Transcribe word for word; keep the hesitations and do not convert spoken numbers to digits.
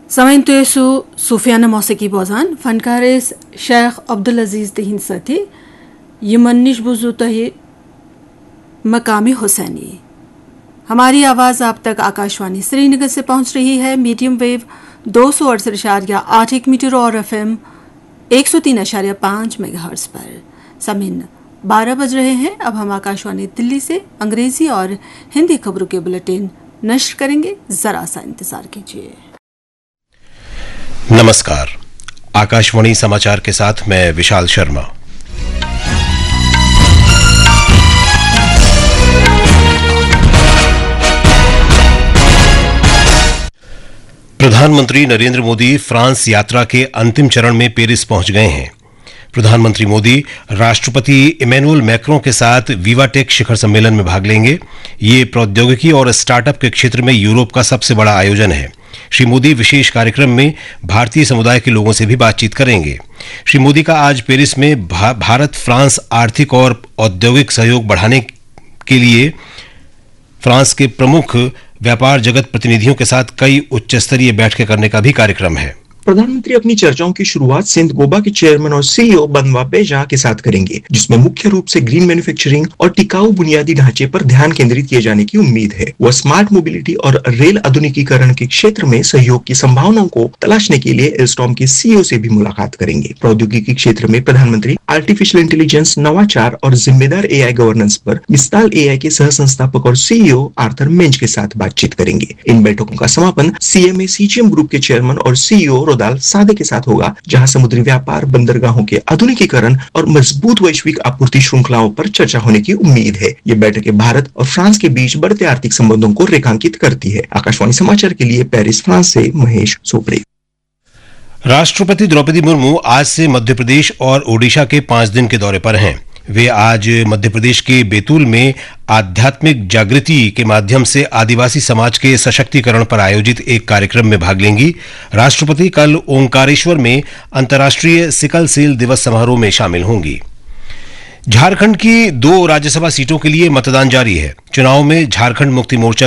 Samayntoyesu Sufyana Mosiki Bozan, Fankares Sheikh Abdul Aziz Dehin Sati, Yimanish Buzutahi मकामी हुसैनी। हमारी आवाज़ आप तक आकाशवाणी श्रीनगर से पहुंच रही है मीडियम वेव दो सौ अड़सठ इशारिया आठ एक मीटर और एफ एम एक सौ तीन इशारिया पाँच मेगाहर्ट्ज पर। समीन बारह बज रहे हैं। अब हम आकाशवाणी दिल्ली से अंग्रेजी और हिंदी खबरों के बुलेटिन नश्र करेंगे, जरा सा इंतजार कीजिए। नमस्कार, आकाशवाणी समाचार के साथ मैं विशाल शर्मा। प्रधानमंत्री नरेंद्र मोदी फ्रांस यात्रा के अंतिम चरण में पेरिस पहुंच गए हैं। प्रधानमंत्री मोदी राष्ट्रपति इमैनुअल मैक्रों के साथ विवाटेक शिखर सम्मेलन में भाग लेंगे। ये प्रौद्योगिकी और स्टार्टअप के क्षेत्र में यूरोप का सबसे बड़ा आयोजन है। श्री मोदी विशेष कार्यक्रम में भारतीय समुदाय के लोगों से भी बातचीत करेंगे। श्री मोदी का आज पेरिस में भा, भारत फ्रांस आर्थिक और औद्योगिक सहयोग बढ़ाने के लिए फ्रांस के प्रमुख व्यापार जगत प्रतिनिधियों के साथ कई उच्च स्तरीय बैठकें करने का भी कार्यक्रम है। प्रधानमंत्री अपनी चर्चाओं की शुरुआत सिंध गोबा के चेयरमैन और सीईओ बनवा बेजा के साथ करेंगे, जिसमें मुख्य रूप से ग्रीन मैन्युफैक्चरिंग और टिकाऊ बुनियादी ढांचे पर ध्यान केंद्रित किए जाने की उम्मीद है। वह स्मार्ट मोबिलिटी और रेल आधुनिकीकरण के क्षेत्र में सहयोग की संभावनाओं को तलाशने के लिए एल्स्टॉम के सीईओ से भी मुलाकात करेंगे। प्रौद्योगिकी क्षेत्र में प्रधानमंत्री आर्टिफिशियल इंटेलिजेंस, नवाचार और जिम्मेदार एआई गवर्नेंस पर मिस्ताल एआई के सह संस्थापक और सीईओ आर्थर मेंज के साथ बातचीत करेंगे। इन बैठकों का समापन सीएमए सीजीएम ग्रुप के चेयरमैन और सीईओ दाल सादे के साथ होगा, जहां समुद्री व्यापार, बंदरगाहों के आधुनिकीकरण और मजबूत वैश्विक आपूर्ति श्रृंखलाओं पर चर्चा होने की उम्मीद है। ये बैठकें भारत और फ्रांस के बीच बढ़ते आर्थिक संबंधों को रेखांकित करती है। आकाशवाणी समाचार के लिए पेरिस, फ्रांस से महेश सोपरे। राष्ट्रपति द्रौपदी मुर्मू आज से मध्य प्रदेश और ओडिशा के पांच दिन के दौरे पर हैं। वे आज मध्य प्रदेश के बैतूल में आध्यात्मिक जागृति के माध्यम से आदिवासी समाज के सशक्तिकरण पर आयोजित एक कार्यक्रम में भाग लेंगी। राष्ट्रपति कल ओंकारेश्वर में अंतर्राष्ट्रीय सिकल सेल दिवस समारोह में शामिल होंगी। झारखंड की दो राज्यसभा सीटों के लिए मतदान जारी है। चुनाव में झारखंड मुक्ति मोर्चा